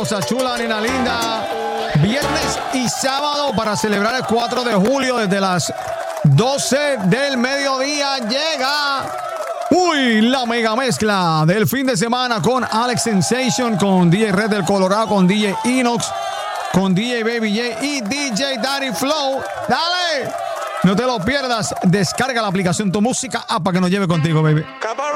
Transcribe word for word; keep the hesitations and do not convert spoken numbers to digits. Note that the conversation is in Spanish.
hermosa, chula, nena linda. Viernes y sábado para celebrar el cuatro de julio desde las doce del mediodía llega... Uy, la mega mezcla del fin de semana con Alex Sensation, con D J Red del Colorado, con D J Inox, con D J Baby J y D J Daddy Flow. ¡Dale! No te lo pierdas. Descarga la aplicación Tu Música App para que nos lleve contigo, baby.